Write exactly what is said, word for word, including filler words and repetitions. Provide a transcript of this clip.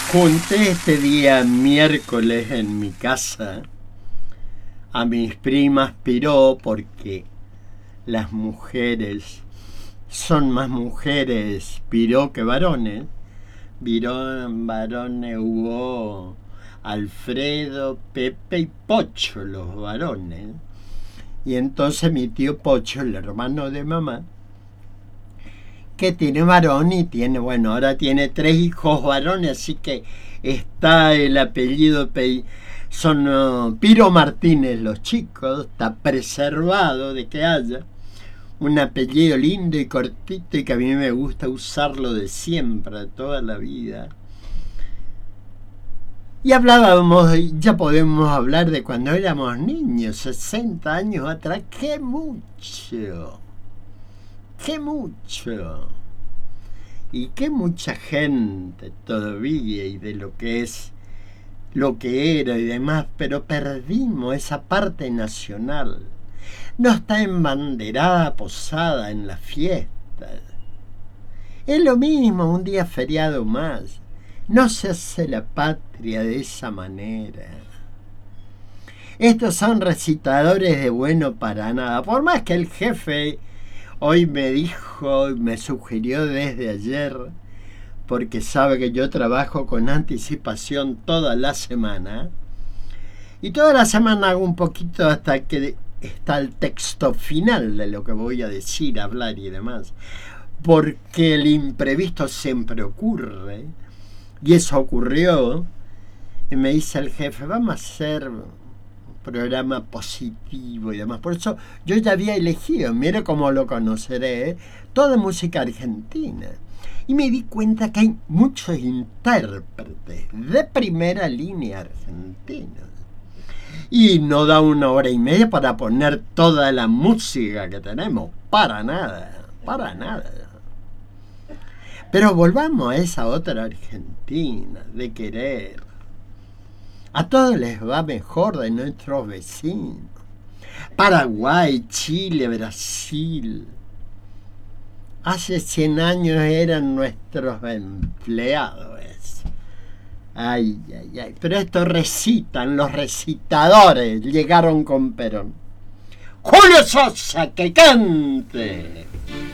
Junté este día miércoles en mi casa a mis primas Piró porque las mujeres son más mujeres Piró que varones. Virón, varones hubo Alfredo, Pepe y Pocho, los varones. Y entonces mi tío Pocho, el hermano de mamá, que tiene varón y tiene, bueno, ahora tiene tres hijos varones, así que está el apellido, son uh, Piro Martínez los chicos, está preservado de que haya un apellido lindo y cortito y que a mí me gusta usarlo de siempre, toda la vida. Y hablábamos, ya podemos hablar de cuando éramos niños, sesenta años atrás, ¡qué mucho! ¡Qué mucho! Y qué mucha gente todavía y de lo que es, lo que era y demás, pero perdimos esa parte nacional. No está embanderada, posada en las fiestas. Es lo mismo, un día feriado más. No se hace la patria de esa manera. Estos son recitadores de bueno para nada. Por más que el jefe hoy me dijo, me sugirió desde ayer, porque sabe que yo trabajo con anticipación toda la semana, y toda la semana hago un poquito hasta que está el texto final de lo que voy a decir, hablar y demás, porque el imprevisto siempre ocurre, y eso ocurrió, y me dice el jefe, vamos a hacer programa positivo y demás. Por eso yo ya había elegido, mire cómo lo conoceré, ¿eh? Toda música argentina. Y me di cuenta que hay muchos intérpretes de primera línea argentinos. Y no da una hora y media para poner toda la música que tenemos. Para nada, para nada. Pero volvamos a esa otra Argentina de querer. A todos les va mejor de nuestros vecinos. Paraguay, Chile, Brasil. Hace cien años eran nuestros empleados. Ay, ay, ay. Pero esto recitan, los recitadores llegaron con Perón. ¡Julio Sosa, que cante!